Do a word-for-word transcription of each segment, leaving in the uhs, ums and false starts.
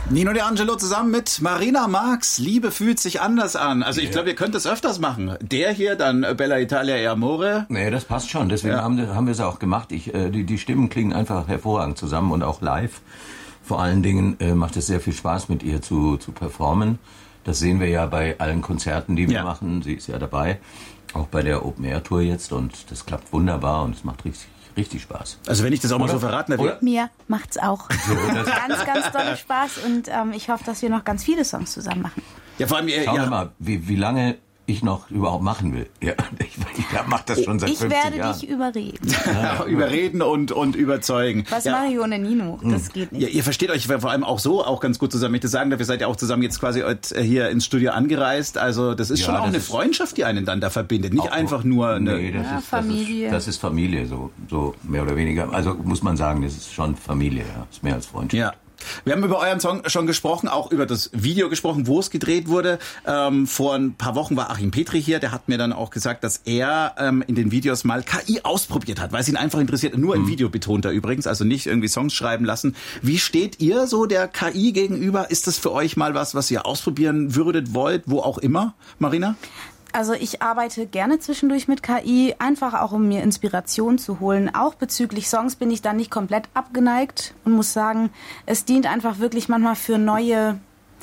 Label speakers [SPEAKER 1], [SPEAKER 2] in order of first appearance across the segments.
[SPEAKER 1] Nino D'Angelo zusammen mit Marina Marx. Liebe fühlt sich anders an. Also ich
[SPEAKER 2] ja.
[SPEAKER 1] glaube, ihr könnt es öfters machen. Der hier, dann Bella Italia e Amore.
[SPEAKER 2] Nee, das passt schon. Deswegen ja. haben, haben wir es auch gemacht. Ich, äh, die, die Stimmen klingen einfach hervorragend zusammen und auch live. Vor allen Dingen äh, macht es sehr viel Spaß, mit ihr zu, zu performen. Das sehen wir ja bei allen Konzerten, die wir ja. machen. Sie ist ja dabei. Auch bei der Open-Air-Tour jetzt. Und das klappt wunderbar und es macht richtig Richtig Spaß.
[SPEAKER 1] Also wenn ich das auch mal so verraten hätte.
[SPEAKER 3] Mir macht's auch so, ganz, ganz toll Spaß und ähm, ich hoffe, dass wir noch ganz viele Songs zusammen machen.
[SPEAKER 1] Ja, vor allem,
[SPEAKER 2] Schauen
[SPEAKER 1] ja.
[SPEAKER 2] wir mal, wie, wie lange ich noch überhaupt machen will. Ja, ich, ich mache das schon seit
[SPEAKER 3] ich
[SPEAKER 2] fünfzig Jahren.
[SPEAKER 3] Ich werde dich überreden.
[SPEAKER 1] Ja, überreden und, und überzeugen.
[SPEAKER 3] Was
[SPEAKER 1] ja.
[SPEAKER 3] mache ich ohne Nino? Das geht nicht.
[SPEAKER 1] Ja, ihr versteht euch vor allem auch so auch ganz gut zusammen. Ich das sagen darf, ihr seid ja auch zusammen jetzt quasi hier ins Studio angereist. Also das ist ja, schon auch eine Freundschaft, die einen dann da verbindet. Nicht einfach nur eine
[SPEAKER 2] nee, das
[SPEAKER 3] ja,
[SPEAKER 2] ist,
[SPEAKER 3] Familie.
[SPEAKER 2] Das ist, das ist Familie, so, so mehr oder weniger. Also muss man sagen, das ist schon Familie. Ja. Das ist mehr als Freundschaft.
[SPEAKER 1] Ja. Wir haben über euren Song schon gesprochen, auch über das Video gesprochen, wo es gedreht wurde. Ähm, vor ein paar Wochen war Achim Petri hier, der hat mir dann auch gesagt, dass er ähm, in den Videos mal K I ausprobiert hat, weil es ihn einfach interessiert. Nur im mhm. Video betont er übrigens, also nicht irgendwie Songs schreiben lassen. Wie steht ihr so der K I gegenüber? Ist das für euch mal was, was ihr ausprobieren würdet, wollt, wo auch immer, Marina?
[SPEAKER 3] Also ich arbeite gerne zwischendurch mit K I, einfach auch um mir Inspiration zu holen. Auch bezüglich Songs bin ich da nicht komplett abgeneigt und muss sagen, es dient einfach wirklich manchmal für neue,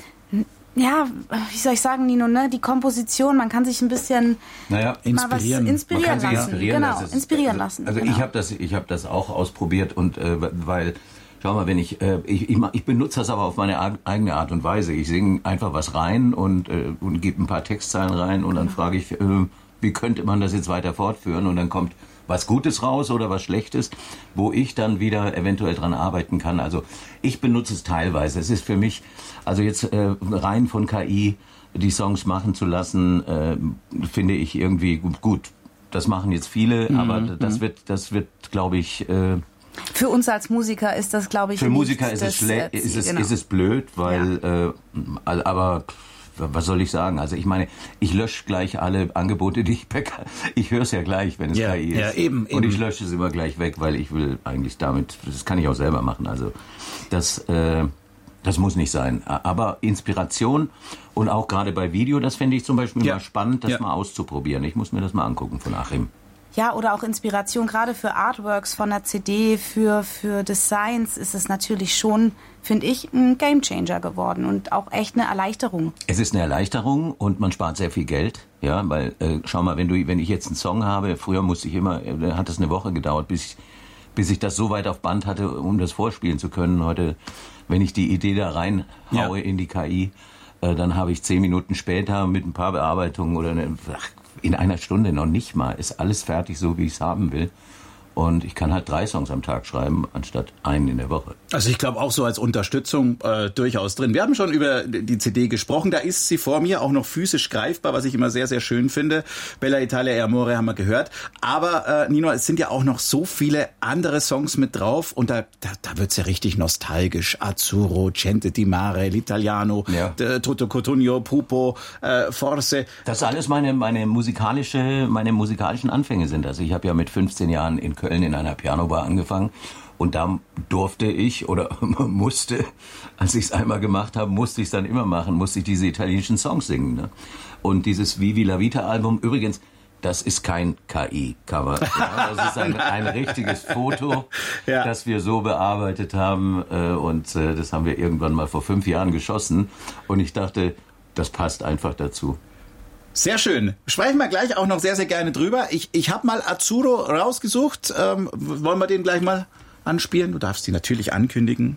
[SPEAKER 3] ja, wie soll ich sagen, Nino, ne? Die Komposition, man kann sich ein bisschen
[SPEAKER 2] naja,
[SPEAKER 1] inspirieren.
[SPEAKER 3] Mal was inspirieren
[SPEAKER 2] man kann
[SPEAKER 3] lassen.
[SPEAKER 2] Sich inspirieren
[SPEAKER 3] genau,
[SPEAKER 2] lassen.
[SPEAKER 3] inspirieren
[SPEAKER 2] also,
[SPEAKER 3] lassen.
[SPEAKER 2] Also
[SPEAKER 3] genau.
[SPEAKER 2] ich habe das, ich habe das auch ausprobiert und äh, weil schau mal, wenn ich, äh, ich, ich, ich benutze das aber auf meine eigene Art und Weise. Ich singe einfach was rein und, äh, und gebe ein paar Textzeilen rein und dann frage ich, äh, wie könnte man das jetzt weiter fortführen? Und dann kommt was Gutes raus oder was Schlechtes, wo ich dann wieder eventuell dran arbeiten kann. Also ich benutze es teilweise. Es ist für mich, also jetzt äh, rein von K I die Songs machen zu lassen, äh, finde ich irgendwie gut. Das machen jetzt viele, mhm. aber das wird, das wird, glaube ich, äh,
[SPEAKER 3] für uns als Musiker ist das, glaube ich,
[SPEAKER 2] für Musiker ist es, schle- ist, es, genau. ist es blöd, weil, ja. äh, aber was soll ich sagen? Also ich meine, ich lösche gleich alle Angebote, die ich bekomme. Ich höre es ja gleich, wenn es
[SPEAKER 1] ja,
[SPEAKER 2] K I ist.
[SPEAKER 1] Ja, eben,
[SPEAKER 2] und
[SPEAKER 1] eben.
[SPEAKER 2] ich lösche es immer gleich weg, weil ich will eigentlich damit, das kann ich auch selber machen. Also das, äh, das muss nicht sein. Aber Inspiration und auch gerade bei Video, das fände ich zum Beispiel ja. mal spannend, das ja. mal auszuprobieren. Ich muss mir das mal angucken von Achim.
[SPEAKER 3] Ja, oder auch Inspiration, gerade für Artworks von der C D, für, für Designs ist es natürlich schon, finde ich, ein Gamechanger geworden und auch echt eine Erleichterung.
[SPEAKER 2] Es ist eine Erleichterung und man spart sehr viel Geld, ja, weil, äh, schau mal, wenn du, wenn ich jetzt einen Song habe, früher musste ich immer, äh, hat das eine Woche gedauert, bis ich, bis ich das so weit auf Band hatte, um das vorspielen zu können. Heute, wenn ich die Idee da reinhaue ja. in die K I, äh, dann habe ich zehn Minuten später mit ein paar Bearbeitungen oder eine, ach, in einer Stunde noch nicht mal, ist alles fertig, so wie ich es haben will. Und ich kann halt drei Songs am Tag schreiben, anstatt einen in der Woche.
[SPEAKER 1] Also ich glaube auch so als Unterstützung äh, durchaus drin. Wir haben schon über die C D gesprochen, da ist sie vor mir auch noch physisch greifbar, was ich immer sehr, sehr schön finde. Bella Italia e Amore haben wir gehört. Aber äh, Nino, es sind ja auch noch so viele andere Songs mit drauf und da, da, da wird's ja richtig nostalgisch. Azzurro, Gente di Mare, L'Italiano,
[SPEAKER 2] ja.
[SPEAKER 1] Tutto Cotugno, Pupo, äh, Forse.
[SPEAKER 2] Das alles meine, meine musikalische, meine musikalischen Anfänge sind. Also ich habe ja mit fünfzehn Jahren in Köln in einer Pianobar angefangen und da durfte ich oder musste, als ich es einmal gemacht habe, musste ich es dann immer machen, musste ich diese italienischen Songs singen. Ne? Und dieses Vivi la Vita Album, übrigens, das ist kein K I-Cover. Ja, das ist ein, ein richtiges Foto, ja. das wir so bearbeitet haben und das haben wir irgendwann mal vor fünf Jahren geschossen und ich dachte, das passt einfach dazu.
[SPEAKER 1] Sehr schön. Sprechen wir gleich auch noch sehr, sehr gerne drüber. Ich, ich habe mal Azzurro rausgesucht. Ähm, wollen wir den gleich mal anspielen? Du darfst ihn natürlich ankündigen.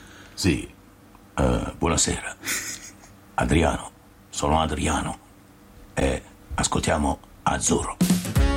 [SPEAKER 2] Sì. Uh, buonasera. Adriano. Sono Adriano. E ascoltiamo Azzurro.